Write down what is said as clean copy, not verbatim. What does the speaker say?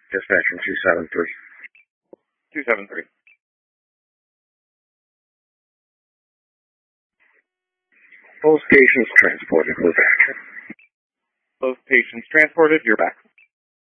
Dispatching 273. 273. Both patients transported with action. Both patients transported, you're back.